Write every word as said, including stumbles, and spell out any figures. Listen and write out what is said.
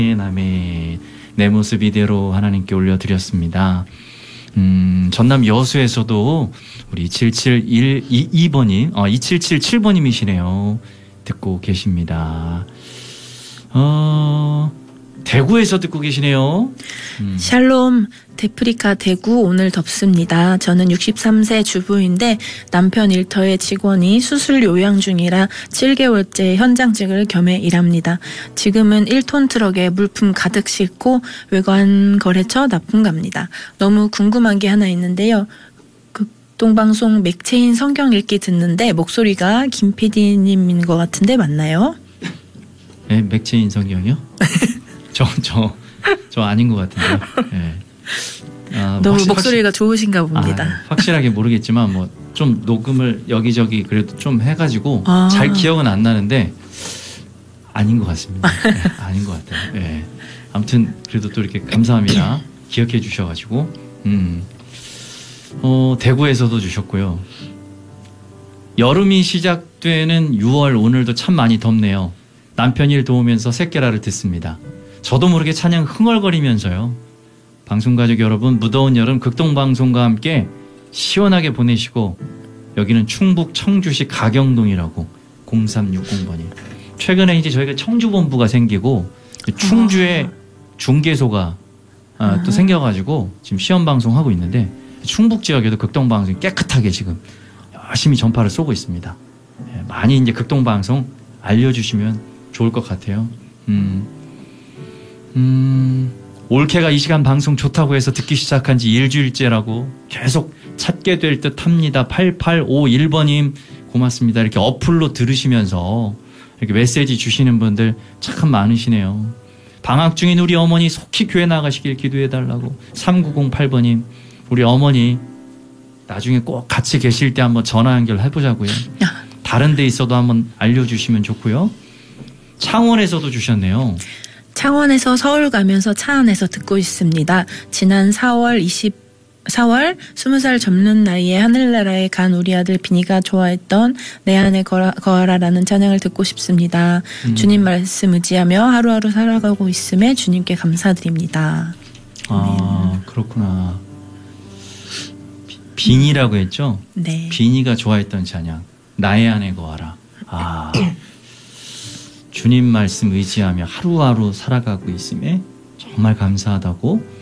아멘. 내 모습 이대로 하나님께 올려드렸습니다. 음, 전남 여수에서도 우리 칠칠일이 번님, 어, 이칠칠칠 번님이시네요. 듣고 계십니다. 어, 대구에서 듣고 계시네요. 음. 샬롬, 데프리카 대구 오늘 덥습니다. 저는 육십삼 세 주부인데 남편 일터의 직원이 수술 요양 중이라 칠 개월째 현장직을 겸해 일합니다. 지금은 일 톤 트럭에 물품 가득 싣고 외관 거래처 납품 갑니다. 너무 궁금한 게 하나 있는데요. 극동방송 맥체인 성경 읽기 듣는데 목소리가 김 피디님인 것 같은데 맞나요? 네, 맥체인 성경이요? 저, 저, 저 아닌 것 같은데요. 네. 아, 너무 확실, 목소리가 확실, 좋으신가 봅니다. 아, 확실하게 모르겠지만 뭐 좀 녹음을 여기저기 그래도 좀 해가지고 아. 잘 기억은 안 나는데 아닌 것 같습니다. 네, 아닌 것 같아요. 네. 아무튼 그래도 또 이렇게 감사합니다. 기억해 주셔가지고 음. 어, 대구에서도 주셨고요. 여름이 시작되는 유월 오늘도 참 많이 덥네요. 남편 일 도우면서 새끼라를 듣습니다. 저도 모르게 찬양 흥얼거리면서요. 방송가족 여러분, 무더운 여름 극동방송과 함께 시원하게 보내시고, 여기는 충북 청주시 가경동이라고 공삼육공 번이. 최근에 이제 저희가 청주본부가 생기고 충주에 중개소가 아, 또 생겨가지고 지금 시험방송하고 있는데 충북 지역에도 극동방송이 깨끗하게 지금 열심히 전파를 쏘고 있습니다. 많이 이제 극동방송 알려주시면 좋을 것 같아요. 음, 음, 올케가 이 시간 방송 좋다고 해서 듣기 시작한 지 일주일째라고 계속 찾게 될 듯 합니다. 팔팔오일 번님 고맙습니다. 이렇게 어플로 들으시면서 이렇게 메시지 주시는 분들 참 많으시네요. 방학 중인 우리 어머니 속히 교회 나가시길 기도해달라고 삼구공팔 번님 우리 어머니 나중에 꼭 같이 계실 때 한번 전화 연결해보자고요. 다른 데 있어도 한번 알려주시면 좋고요. 창원에서도 주셨네요. 창원에서 서울 가면서 차 안에서 듣고 있습니다. 지난 사월 이십, 사월 스무 살 접는 나이에 하늘나라에 간 우리 아들 비니가 좋아했던 내 안에 거라, 거하라라는 찬양을 듣고 싶습니다. 음. 주님 말씀 의지하며 하루하루 살아가고 있음에 주님께 감사드립니다. 아, 네. 그렇구나. 비, 비니라고 했죠? 네. 비니가 좋아했던 찬양. 나의 안에 거하라. 아. 주님 말씀 의지하며 하루하루 살아가고 있음에 정말 감사하다고